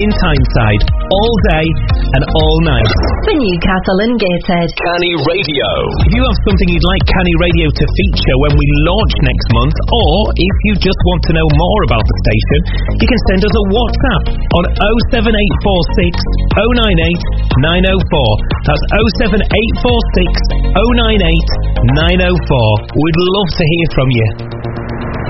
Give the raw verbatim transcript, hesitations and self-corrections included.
in Tyneside, all day and all night. For Newcastle and Gateshead, Canny Radio. If you have something you'd like Canny Radio to feature when we launch next month, or if you just want to know more about the station, you can send us a WhatsApp on oh seven eight four six oh nine eight nine oh four. That's oh seven eight four six oh nine eight nine oh four. We'd love to hear from you.